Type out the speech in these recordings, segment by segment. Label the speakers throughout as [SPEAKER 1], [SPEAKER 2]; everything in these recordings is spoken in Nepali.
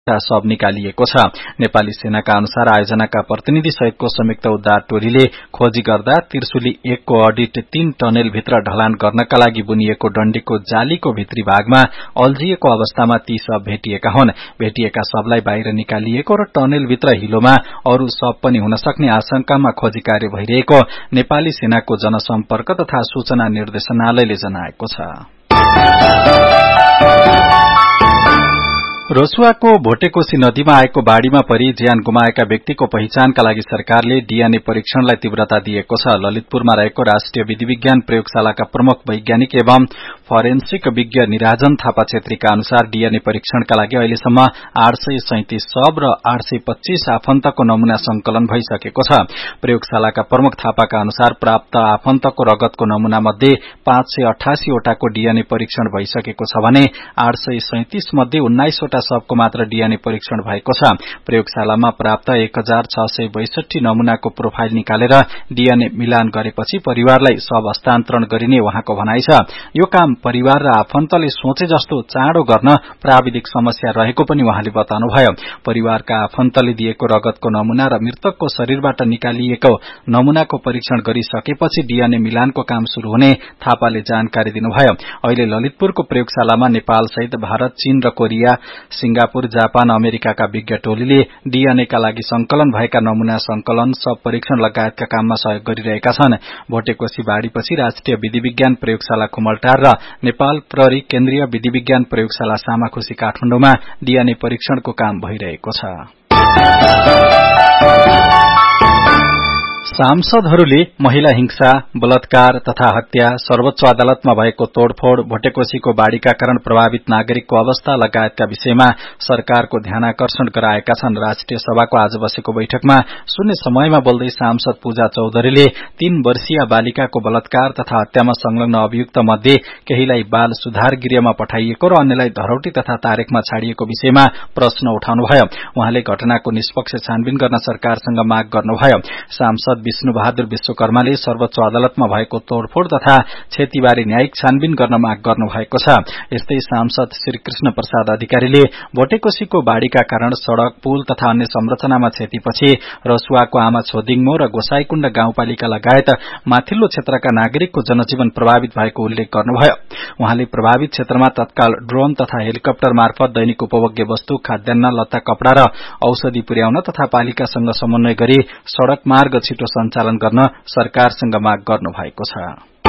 [SPEAKER 1] शव निकालिएको छ। नेपाली सेनाका अनुसार आयोजनाका प्रतिनिधि सहितको संयुक्त उद्धार टोलीले खोजी गर्दा त्रिशुली 1 को अडिट 3 टनेल भित्र ढलान गर्नका लागि बुनिएको डण्डीको जालीको भित्री भागमा अल्झिएको अवस्थामा ती शव भेटिएका हुन्। भेटिएका शवलाई बाहिर निकालिएको र टनेल भित्र हिलोमा अरू शव पनि हुन सक्ने आशंकामा खोजी कार्य भइरहेको नेपाली सेनाको जनसम्पर्क तथा सूचना निर्देशनालयले जनाएको छ। रसुवाको भोटेकोशी नदीमा आएको बाढ़ीमा परि ज्यान गुमाएका व्यक्तिको पहिचानका लागि सरकारले डीएनए परीक्षणलाई तीव्रता दिएको छ। ललितपुरमा रहेको राष्ट्रिय विधि विज्ञान प्रयोगशालाका प्रमुख वैज्ञानिक एवं फरेन्सिक विज्ञ निराजन थापा छेत्रीका अनुसार डीएनए परीक्षणका लागि अहिलेसम्म 837 शव र 825 आफन्तको नमूना संकलन भइसकेको छ। प्रयोगशालाका प्रमुख थापाका अनुसार प्राप्त आफन्तको रगतको नमूना मध्ये 588 वटाको डीएनए परीक्षण भइसकेको छ भने 837 मध्ये 19 वटा शवको मात्र डीएनए परीक्षण भएको छ। प्रयोगशालामा प्राप्त 1662 नमूनाको प्रोफाइल निकालेर डीएनए मिलान गरेपछि परिवारलाई शव हस्तान्तरण गरिने उहाँको भनाइ छ। यो काम परिवार र आफन्तले सोचे जस्तो चाँडो गर्न प्राविधिक समस्या रहेको पनि उहाँले बताउनुभयो। परिवारका आफन्तले दिएको रगतको नमूना र मृतकको शरीरबाट निकालिएको नमूनाको परीक्षण गरिसकेपछि डीएनए मिलानको काम शुरू हुने थापाले जानकारी दिनुभयो। अहिले ललितपुरको प्रयोगशालामा नेपाल सहित भारत, चीन र कोरिया, सिंगापुर, जापान, अमेरिकाका विज्ञ टोलीले डीएनएका लागि संकलन भएका नमूना संकलन, शव परीक्षण लगायतका काममा सहयोग गरिरहेका छन्। भोटेकोशी बाढ़ीपछि राष्ट्रिय विधि विज्ञान प्रयोगशाला खुमलटार र नेपाल प्रहरी केन्द्रीय विधि विज्ञान प्रयोगशाला सामाखुशी काठमाडौँमा डीएनए परीक्षणको काम भइरहेको छ। सांसदहरूले महिला हिंसा, बलात्कार तथा हत्या, सर्वोच्च अदालतमा भएको तोड़फोड़, भोटेकोशीको बाढ़ीका कारण प्रभावित नागरिकको अवस्था लगायतका विषयमा सरकारको ध्यानाकर्षण गराएका छन्। राष्ट्रिय सभाको आज बसेको बैठकमा शून्य समयमा बोल्दै सांसद पूजा चौधरीले 3 वर्षीय बालिकाको बलात्कार तथा हत्यामा संलग्न अभियुक्त मध्ये केहीलाई बाल सुधार गृहमा पठाइएको र अन्यलाई धरौटी तथा तारेकमा छाडिएको विषयमा प्रश्न उठाउनुभयो। उहाँले घटनाको निष्पक्ष छानबिन गर्न सरकारसँग माग गर्नुभयो। सांसद विष्णु बहादुर विश्वकर्माले सर्वोच्च अदालतमा भएको तोड़फोड़ तथा क्षतिबारे न्यायिक छानबिन गर्न माग गर्नुभएको छ। यस्तै सांसद श्री कृष्ण प्रसाद अधिकारीले भोटेकोशीको बाढ़ीका कारण सड़क, पुल तथा अन्य संरचनामा क्षतिपछि रसुवाको आमा छोदिङमो र गोसाईकुण्ड गाउँपालिका लगायत माथिल्लो क्षेत्रका नागरिकको जनजीवन प्रभावित भएको उल्लेख गर्नुभयो। उहाँले प्रभावित क्षेत्रमा तत्काल ड्रोन तथा हेलिकप्टर मार्फत दैनिक उपभोग्य वस्तु, खाद्यान्न, लत्ता, कपड़ा र औषधि पुर्याउन तथा पालिकासँग समन्वय गरी सड़क मार्ग छिटो सञ्चालन गर्न सरकारसँग माग गर्नु भएको छ।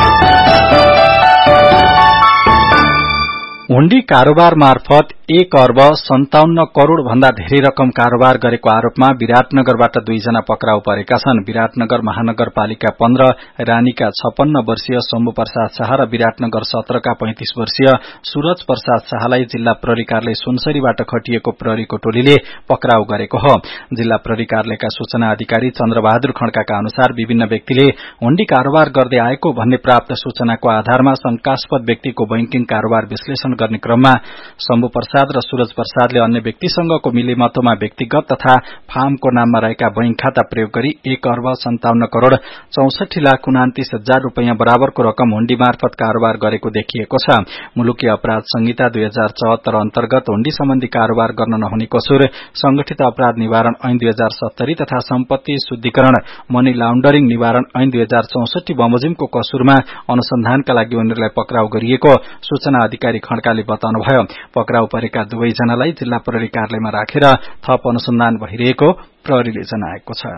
[SPEAKER 1] हुण्डी कारोबार मार्फत 1 अर्ब 57 करोड़ भन्दा धेरै रकम कारोबार गरेको आरोपमा विराटनगरबाट 2 जना पक्राउ परेका छन्। विराटनगर महानगरपालिका 15 रानीका 56 वर्षीय शम्भु प्रसाद शाह र विराटनगर 17 का 35 वर्षीय सूरज प्रसाद शाहलाई जिल्ला प्रहरी कार्यालय सुनसरीबाट खटिएको प्रहरीको टोलीले पक्राउ गरेको हो। जिल्ला प्रहरी कार्यालयका सूचना अधिकारी चन्द्रबहादुर खड्काका अनुसार विभिन्न व्यक्तिले हुण्डी कारोबार गर्दै आएको भन्ने प्राप्त सूचनाको आधारमा शंकास्पद व्यक्तिको बैंकिङ कारोबार विश्लेषण गर्ने क्रममा शम्भु प्रसाद र सूरज प्रसादले अन्य व्यक्तिसँगको मिलेमतोमा व्यक्तिगत तथा फार्मको नाममा रहेका बैंक खाता प्रयोग गरी 1 अर्ब 57 करोड़ 64 लाख 29 हजार रूपैयाँ बराबरको रकम हुण्डी मार्फत कारोबार गरेको देखिएको छ। मुलुकी अपराध संहिता 2074 अन्तर्गत हुण्डी सम्बन्धी कारोबार गर्न नहुने कसुर, संगठित अपराध निवारण ऐन 2070 तथा सम्पत्ति शुद्धिकरण मनी लाउण्डरिङ निवारण ऐन 2064 बमोजिमको कसुरमा अनुसन्धानका लागि उनीहरूलाई पक्राउ गरिएको सूचना अधिकारी खड्काले बताउनुभयो। पक्राउ परेका दुवै जनालाई जिल्ला प्रहरी कार्यालयमा राखेर थप अनुसन्धान भइरहेको प्रहरीले जनाएको छ।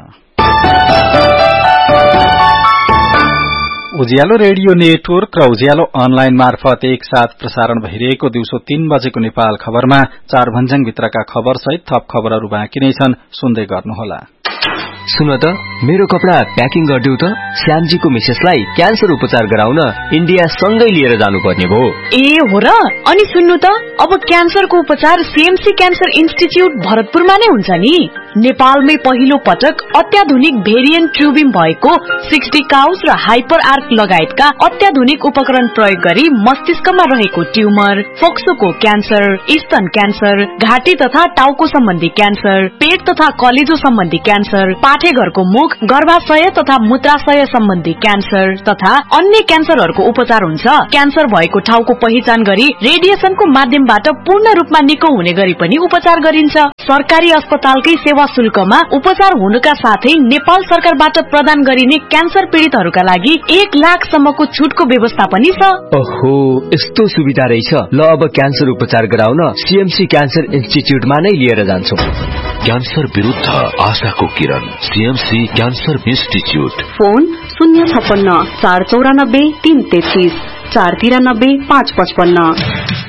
[SPEAKER 1] उज्यालो रेडियो नेटवर्क र उज्यालो अनलाइन मार्फत एक साथ प्रसारण भइरहेको दिउँसो 3 बजेको नेपाल खबरमा 4 भन्ज्याङ भित्रका खबर सहित थप खबरहरू बाँकी नै छन्, सुन्दै गर्नुहोला।
[SPEAKER 2] सुन त, मेरो कपडा प्याकिङ गरिदेऊ त। श्यामजीको मिसेसलाई क्यान्सर उपचार गराउन इन्डिया सँगै लिएर जानुपर्ने भो।
[SPEAKER 3] ए हो र? अनि सुन्नु त, अब क्यान्सरको उपचार सीएमसी क्यान्सर इन्स्टिच्युट भरतपुरमा नै हुन्छ नि। नेपालमै पहिलो पटक अत्याधुनिक भेरिएन्ट ट्युबिङ भएको 60 काउस र हाइपर आर्क लगायतका अत्याधुनिक उपकरण प्रयोग गरी मस्तिष्कमा रहेको ट्युमर, फोक्सोको क्यान्सर, स्तन क्यान्सर, घाँटी तथा टाउको सम्बन्धी क्यान्सर, पेट तथा कलेजो सम्बन्धी क्यान्सर, पाठेघरको मुख, गर्भाशय तथा मूत्राशय सम्बन्धी क्यान्सर तथा अन्य क्यान्सरहरूको उपचार हुन्छ। क्यान्सर भएको ठाउँको पहिचान गरी रेडिएसनको माध्यमबाट पूर्ण रूपमा निको हुने गरी पनि उपचार गरिन्छ। सरकारी अस्पतालकै सेवा शुल्कमा उपचार हुनुका साथै नेपाल सरकारबाट प्रदान गरिने क्यान्सर पीड़ितहरूका लागि 1 लाख सम्मको छुटको व्यवस्था पनि छ।
[SPEAKER 2] ओहो, यस्तो सुविधा रहेछ। ल अब क्यान्सर उपचार गराउन सीएमसी क्यान्सर इन्स्टिच्युटमा नै लिएर जान्छौं।
[SPEAKER 4] क्यान्सर विरुद्ध आशाको किरण, सीएमसी क्यान्सर इन्स्टिच्युट।
[SPEAKER 5] फोन 056 494 333 493 555।